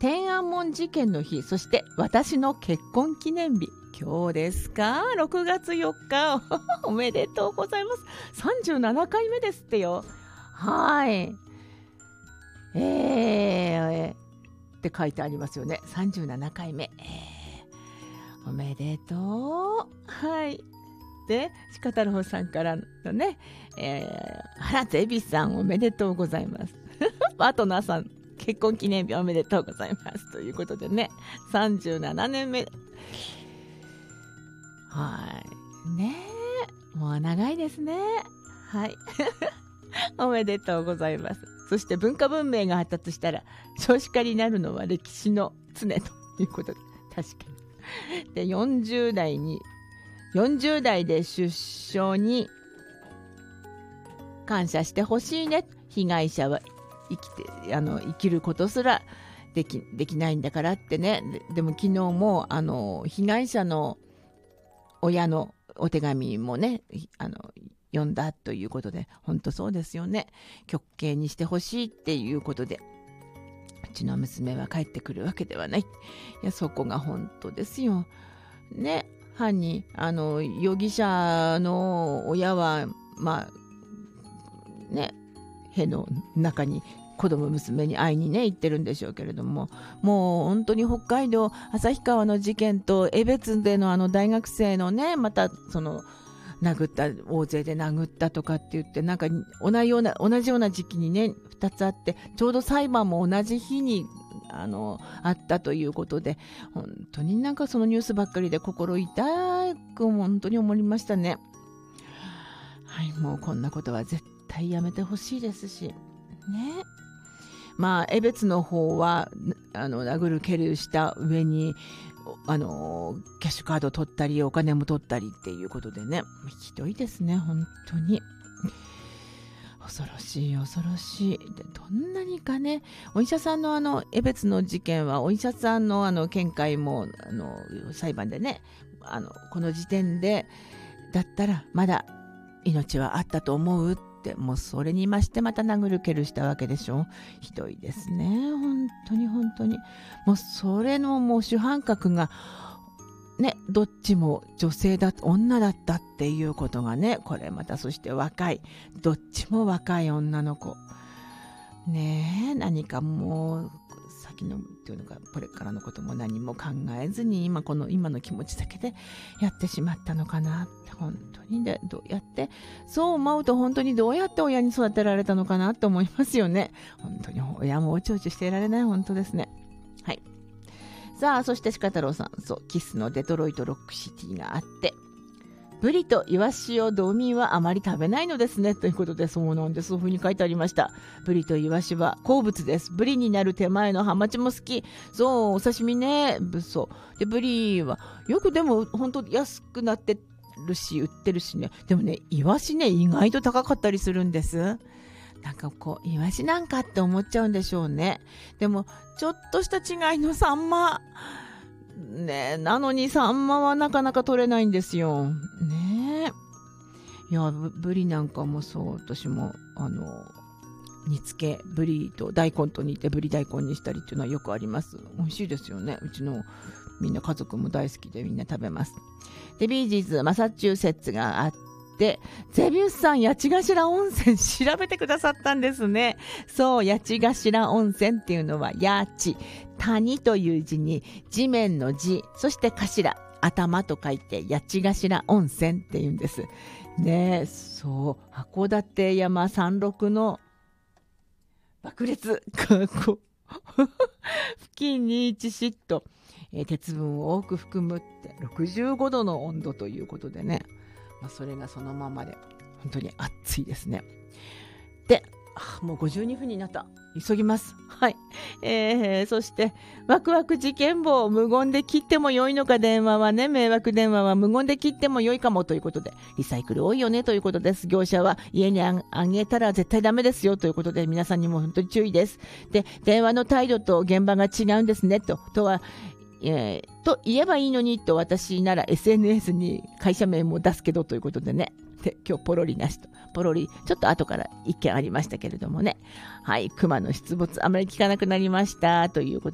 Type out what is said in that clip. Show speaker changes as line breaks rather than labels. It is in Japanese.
天安門事件の日、そして私の結婚記念日。今日ですか、6月4日おめでとうございます。37回目ですってよ。はい。って書いてありますよね。37回目。おめでとう。はい。で、鹿太郎さんからのね、原ゼビさんおめでとうございます。パートナーさん、結婚記念日おめでとうございます。ということでね、37年目。はい。ねえ、もう長いですね。はい。おめでとうございます。そして文化文明が発達したら少子化になるのは歴史の常ということで、確かに。で、40代で出生に感謝してほしいね。被害者は生きることすらできないんだからってね。でも昨日も被害者の親のお手紙もね読んだということで、本当そうですよね。極刑にしてほしいっていうことで、うちの娘は帰ってくるわけではない。いや、そこが本当ですよね。犯人容疑者の親はまあね、塀の中に子供娘に会いにね行ってるんでしょうけれども、もう本当に北海道旭川の事件と江別での大学生のね、またその大勢で殴ったとかって言って、なんか同じような時期にね2つあって、ちょうど裁判も同じ日にあったということで、本当になんかそのニュースばっかりで心痛く本当に思いましたね。はい、もうこんなことは絶対やめてほしいですしね。まあ江別の方は殴る蹴るした上にキャッシュカード取ったりお金も取ったりっていうことでね、ひどいですね。本当に恐ろしい恐ろしい。で、どんなにかね、お医者さんの江別の事件はお医者さんの見解も裁判でね、この時点でだったらまだ命はあったと思うって、もうそれに増してまた殴る蹴るしたわけでしょ。ひどいですね。本当に本当にもうそれのもう主犯格がね、どっちも女性女だったっていうことがね、これまた、そしてどっちも若い女の子ねえ、何かもう先のっていうのか、これからのことも何も考えずに今の気持ちだけでやってしまったのかなって、本当にでどうやってそう思うと、本当にどうやって親に育てられたのかなと思いますよね。本当に親もおちおちしていられない。本当ですね。はい。さあ、そして鹿太郎さん、そうキスのデトロイトロックシティがあって、ブリとイワシを道民はあまり食べないのですねということで、そうなんです。そういうふうに書いてありました。ブリとイワシは好物です。ブリになる手前のハマチも好き。そう、お刺身ね。そうで、ブリはよくでも本当安くなってるし売ってるしね。でもね、イワシね、意外と高かったりするんです。なんかイワシなんかって思っちゃうんでしょうね。でもちょっとした違いのサンマね、なのにサンマはなかなか取れないんですよね。いや、ブリなんかもそう、私も煮付けブリと大根と煮てブリ大根にしたりっていうのはよくあります。美味しいですよね。うちのみんな家族も大好きでみんな食べます。で、ビージーズマサチューセッツがあって、ゼビウスさん、八ヶ頭温泉調べてくださったんですね。そう、八ヶ頭温泉っていうのは、谷という字に地面の字、そして頭、頭と書いて八ヶ頭温泉っていうんですね。そう、函館山山麓の爆裂付近に位置しと、鉄分を多く含むって65度の温度ということでね、それがそのままで本当に暑いですね。で、もう52分になった。急ぎます。はい。そしてワクワク事件簿を無言で切っても良いのか、電話はね、迷惑電話は無言で切っても良いかもということで、リサイクル多いよねということです。業者は家にあげたら絶対ダメですよということで、皆さんにも本当に注意です。で、電話の態度と現場が違うんですねとはと言えばいいのにと、私なら SNS に会社名も出すけどということでね。で、今日ポロリなしと、ポロリちょっと後から一件ありましたけれどもね。はい、熊の出没あまり聞かなくなりましたということ